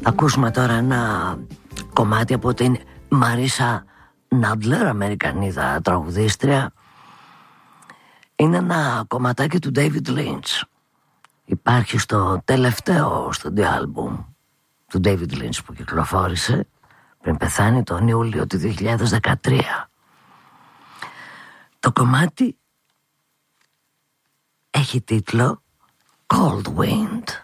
Ακούσουμε τώρα ένα κομμάτι από την Μαρίσα Νάντλερ, Αμερικανίδα τραγουδίστρια. Είναι ένα κομματάκι του David Lynch. Υπάρχει στο τελευταίο στούντιο άλμπουμ του David Lynch που κυκλοφόρησε πριν πεθάνει τον Ιούλιο του 2013. Το κομμάτι έχει τίτλο Cold Wind.